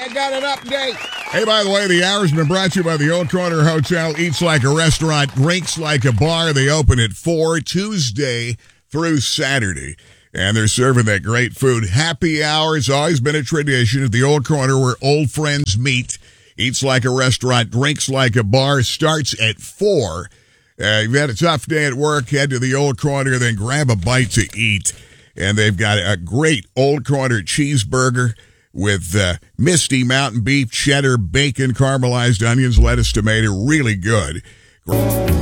I got an update. Hey, by the way, the hour's been brought to you by the Old Corner Hotel. Eats like a restaurant, drinks like a bar. They open at 4 Tuesday through Saturday. And they're serving that great food. Happy hour has always been a tradition at the Old Corner where old friends meet. Eats like a restaurant, drinks like a bar. Starts at 4. You've had a tough day at work, head to the Old Corner, then grab a bite to eat. And they've got a great Old Corner cheeseburger with misty mountain beef, cheddar, bacon, caramelized onions, lettuce, tomato. Really good.